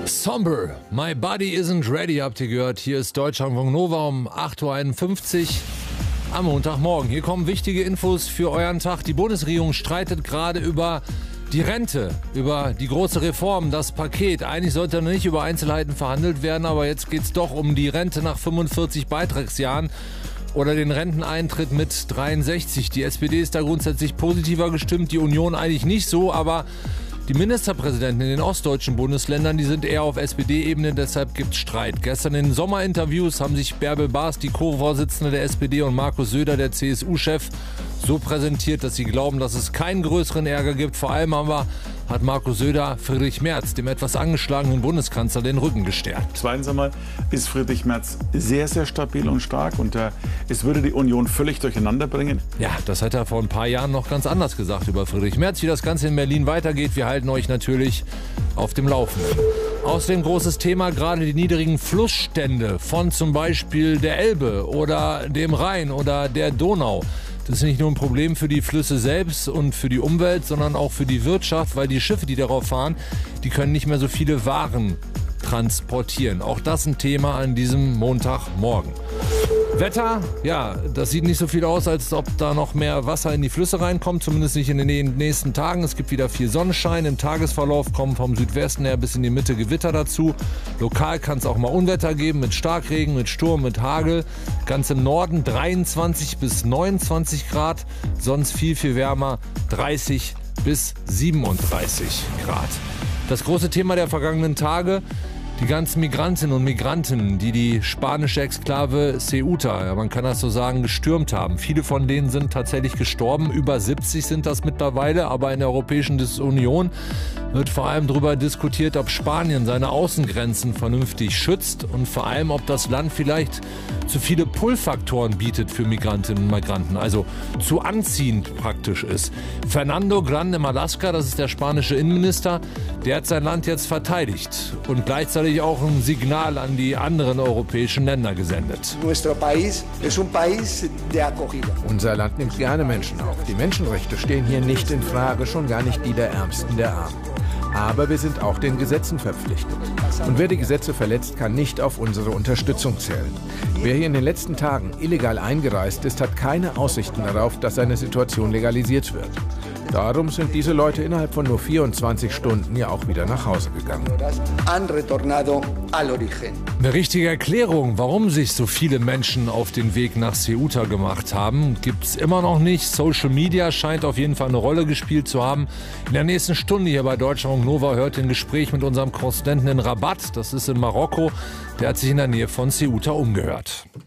Somber, My Body Isn't Ready, habt ihr gehört. Hier ist Deutschlandfunk Nova um 8.51 Uhr am Montagmorgen. Hier kommen wichtige Infos für euren Tag. Die Bundesregierung streitet gerade über die Rente, über die große Reform, das Paket. Eigentlich sollte noch nicht über Einzelheiten verhandelt werden, aber jetzt geht es doch um die Rente nach 45 Beitragsjahren oder den Renteneintritt mit 63. Die SPD ist da grundsätzlich positiver gestimmt, die Union eigentlich nicht so, aber die Ministerpräsidenten in den ostdeutschen Bundesländern, die sind eher auf SPD-Ebene, deshalb gibt es Streit. Gestern in den Sommerinterviews haben sich Bärbel Baas, die Co-Vorsitzende der SPD, und Markus Söder, der CSU-Chef, so präsentiert, dass sie glauben, dass es keinen größeren Ärger gibt. Vor allem aber hat Markus Söder Friedrich Merz, dem etwas angeschlagenen Bundeskanzler, den Rücken gestärkt. Zweitens einmal ist Friedrich Merz sehr, sehr stabil und stark und es würde die Union völlig durcheinander bringen. Ja, das hat er vor ein paar Jahren noch ganz anders gesagt über Friedrich Merz. Wie das Ganze in Berlin weitergeht, wir halten euch natürlich auf dem Laufenden. Außerdem großes Thema, gerade die niedrigen Flussstände von zum Beispiel der Elbe oder dem Rhein oder der Donau. Das ist nicht nur ein Problem für die Flüsse selbst und für die Umwelt, sondern auch für die Wirtschaft, weil die Schiffe, die darauf fahren, die können nicht mehr so viele Waren transportieren. Auch das ein Thema an diesem Montagmorgen. Wetter, ja, das sieht nicht so viel aus, als ob da noch mehr Wasser in die Flüsse reinkommt, zumindest nicht in den nächsten Tagen. Es gibt wieder viel Sonnenschein. Im Tagesverlauf kommen vom Südwesten her bis in die Mitte Gewitter dazu. Lokal kann es auch mal Unwetter geben mit Starkregen, mit Sturm, mit Hagel. Ganz im Norden 23 bis 29 Grad, sonst viel, viel wärmer, 30 bis 37 Grad. Das große Thema der vergangenen Tage: die ganzen Migrantinnen und Migranten, die die spanische Exklave Ceuta, ja, man kann das so sagen, gestürmt haben. Viele von denen sind tatsächlich gestorben. Über 70 sind das mittlerweile. Aber in der Europäischen Union wird vor allem darüber diskutiert, ob Spanien seine Außengrenzen vernünftig schützt und vor allem, ob das Land vielleicht zu viele Pull-Faktoren bietet für Migrantinnen und Migranten, also zu anziehend praktisch ist. Fernando Grande Marlaska, das ist der spanische Innenminister, der hat sein Land jetzt verteidigt und gleichzeitig auch ein Signal an die anderen europäischen Länder gesendet. Unser Land nimmt gerne Menschen auf. Die Menschenrechte stehen hier nicht in Frage, schon gar nicht die der Ärmsten der Armen. Aber wir sind auch den Gesetzen verpflichtet. Und wer die Gesetze verletzt, kann nicht auf unsere Unterstützung zählen. Wer hier in den letzten Tagen illegal eingereist ist, hat keine Aussichten darauf, dass seine Situation legalisiert wird. Darum sind diese Leute innerhalb von nur 24 Stunden ja auch wieder nach Hause gegangen. Eine richtige Erklärung, warum sich so viele Menschen auf den Weg nach Ceuta gemacht haben, gibt es immer noch nicht. Social Media scheint auf jeden Fall eine Rolle gespielt zu haben. In der nächsten Stunde hier bei Deutschlandfunk Nova hört ihr ein Gespräch mit unserem Korrespondenten in Rabat, das ist in Marokko. Der hat sich in der Nähe von Ceuta umgehört.